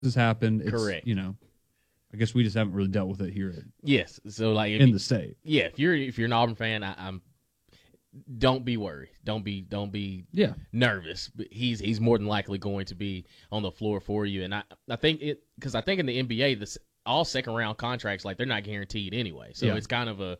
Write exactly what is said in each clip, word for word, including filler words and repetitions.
has happened. It's, Correct. You know, I guess we just haven't really dealt with it here. Yes. So like in you, the state. Yeah. If you're if you're an Auburn fan, I, I'm. Don't be worried. Don't be don't be yeah. nervous. He's he's more than likely going to be on the floor for you. And I, I think it because I think in the N B A, this all second round contracts, like, they're not guaranteed anyway. So yeah. It's kind of a,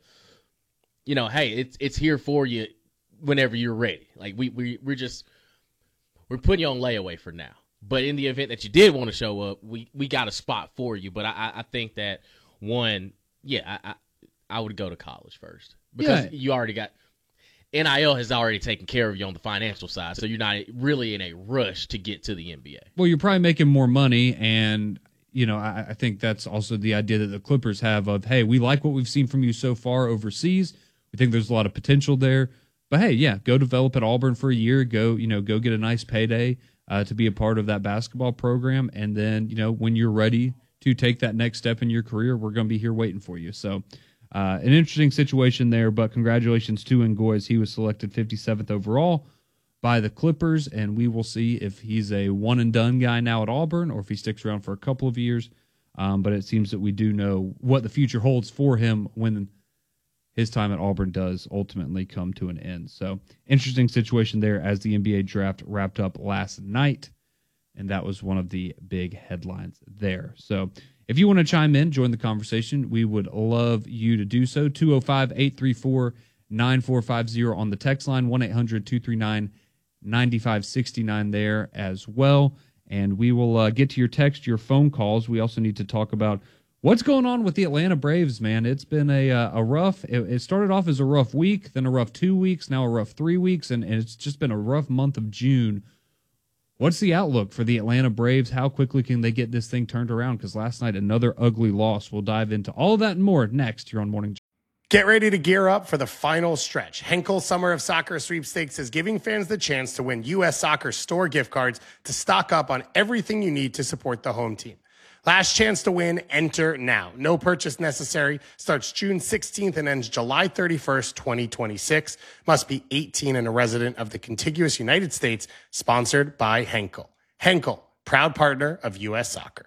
you know, hey, it's it's here for you whenever you're ready. Like we we we're just we're putting you on layaway for now. But in the event that you did want to show up, we, we got a spot for you. But I I think that one, yeah, I I, I would go to college first because yeah. you already got. N I L has already taken care of you on the financial side, so you're not really in a rush to get to the N B A. Well, you're probably making more money, and you know I, I think that's also the idea that the Clippers have of, hey, we like what we've seen from you so far overseas. We think there's a lot of potential there, but hey, yeah, go develop at Auburn for a year. Go, you know, go get a nice payday uh, to be a part of that basketball program, and then you know when you're ready to take that next step in your career, we're going to be here waiting for you. So. Uh, an interesting situation there, but congratulations to Ngoy as he was selected fifty-seventh overall by the Clippers, and we will see if he's a one-and-done guy now at Auburn or if he sticks around for a couple of years. Um, but it seems that we do know what the future holds for him when his time at Auburn does ultimately come to an end. So interesting situation there as the N B A draft wrapped up last night, and that was one of the big headlines there. So if you want to chime in, join the conversation, we would love you to do so. two oh five, eight three four, nine four five oh on the text line, one eight hundred, two three nine, nine five six nine there as well. And we will uh, get to your text, your phone calls. We also need to talk about what's going on with the Atlanta Braves, man. It's been a uh, a rough, it, it started off as a rough week, then a rough two weeks, now a rough three weeks, and, and it's just been a rough month of June. What's the outlook for the Atlanta Braves? How quickly can they get this thing turned around? Because last night, another ugly loss. We'll dive into all of that and more next here on Morning. Get ready to gear up for the final stretch. Henkel Summer of Soccer Sweepstakes is giving fans the chance to win U S Soccer store gift cards to stock up on everything you need to support the home team. Last chance to win, enter now. No purchase necessary. Starts June sixteenth and ends July thirty-first, twenty twenty-six. Must be eighteen and a resident of the contiguous United States. Sponsored by Henkel. Henkel, proud partner of U S Soccer.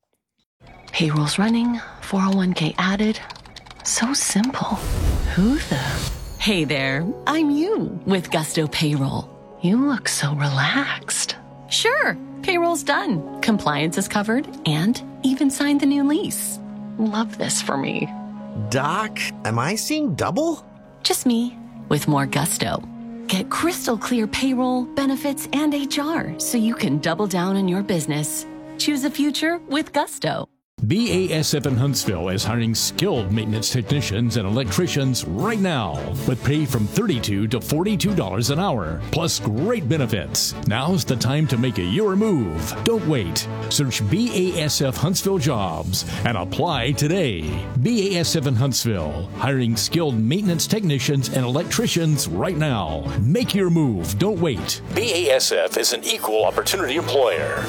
Payroll's running, four oh one k added. So simple. Who the? Hey there, I'm you with Gusto Payroll. You look so relaxed. Sure, payroll's done. Compliance is covered and even signed the new lease. Love this for me. Doc, am I seeing double? Just me with more gusto. Get crystal clear payroll, benefits, and H R so you can double down on your business. Choose a future with Gusto. B A S F in Huntsville is hiring skilled maintenance technicians and electricians right now, with pay from thirty-two dollars to forty-two dollars an hour, plus great benefits. Now's the time to make a your move. Don't wait. Search B A S F Huntsville Jobs and apply today. B A S F in Huntsville, hiring skilled maintenance technicians and electricians right now. Make your move. Don't wait. B A S F is an equal opportunity employer.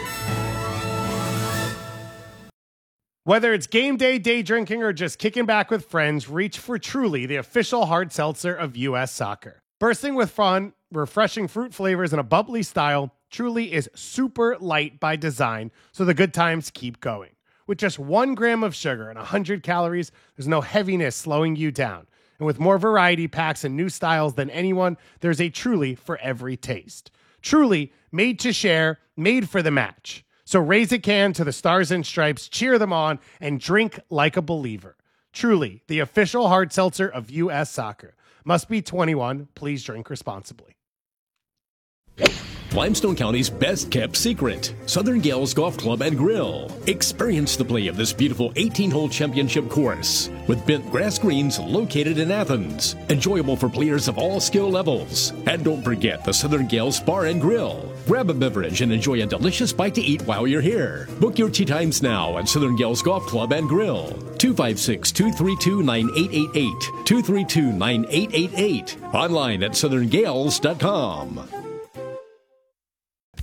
Whether it's game day, day drinking, or just kicking back with friends, reach for Truly, the official hard seltzer of U S Soccer. Bursting with fun, refreshing fruit flavors, and a bubbly style, Truly is super light by design, so the good times keep going. With just one gram of sugar and one hundred calories, there's no heaviness slowing you down. And with more variety packs and new styles than anyone, there's a Truly for every taste. Truly, made to share, made for the match. So raise a can to the Stars and Stripes, cheer them on, and drink like a believer. Truly, the official hard seltzer of U S Soccer. Must be twenty-one. Please drink responsibly. Limestone County's best-kept secret, Southern Gales Golf Club and Grill. Experience the play of this beautiful eighteen-hole championship course with bent grass greens located in Athens. Enjoyable for players of all skill levels. And don't forget the Southern Gales Bar and Grill. Grab a beverage and enjoy a delicious bite to eat while you're here. Book your tee times now at Southern Gales Golf Club and Grill. two five six, two three two, nine eight eight eight. two three two, nine eight eight eight. Online at southern gales dot com.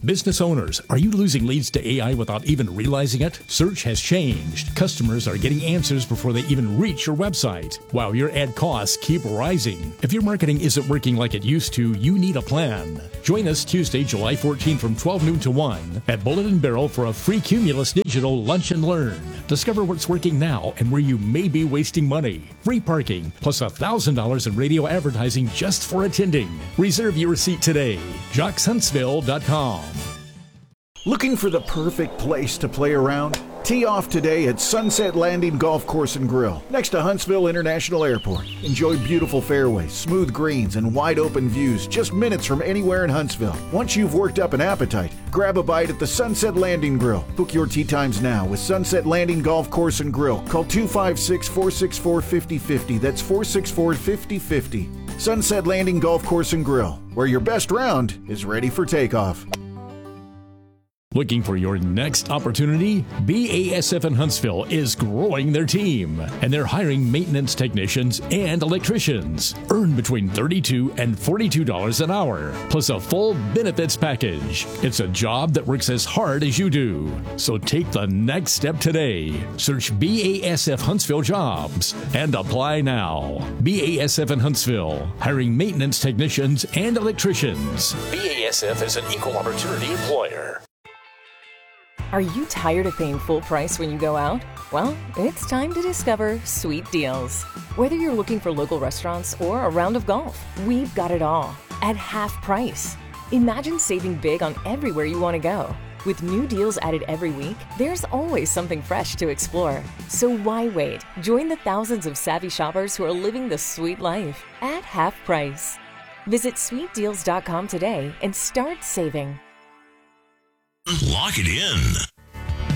Business owners, are you losing leads to A I without even realizing it? Search has changed. Customers are getting answers before they even reach your website, while your ad costs keep rising. If your marketing isn't working like it used to, you need a plan. Join us Tuesday, July fourteenth from twelve noon to one at Bullet and Barrel for a free Cumulus Digital Lunch and Learn. Discover what's working now and where you may be wasting money. Free parking, plus one thousand dollars in radio advertising just for attending. Reserve your seat today. Jocks Huntsville dot com. Looking for the perfect place to play around? Tee off today at Sunset Landing Golf Course and Grill, next to Huntsville International Airport. Enjoy beautiful fairways, smooth greens, and wide open views just minutes from anywhere in Huntsville. Once you've worked up an appetite, grab a bite at the Sunset Landing Grill. Book your tee times now with Sunset Landing Golf Course and Grill. Call two five six, four six four, five oh five oh. That's four six four, five oh five oh. Sunset Landing Golf Course and Grill, where your best round is ready for takeoff. Looking for your next opportunity? B A S F in Huntsville is growing their team, and they're hiring maintenance technicians and electricians. Earn between thirty-two dollars and forty-two dollars an hour, plus a full benefits package. It's a job that works as hard as you do. So take the next step today. Search B A S F Huntsville Jobs and apply now. B A S F in Huntsville, hiring maintenance technicians and electricians. B A S F is an equal opportunity employer. Are you tired of paying full price when you go out? Well, it's time to discover Sweet Deals. Whether you're looking for local restaurants or a round of golf, we've got it all at half price. Imagine saving big on everywhere you want to go. With new deals added every week, there's always something fresh to explore. So why wait? Join the thousands of savvy shoppers who are living the sweet life at half price. Visit sweet deals dot com today and start saving. Lock it in.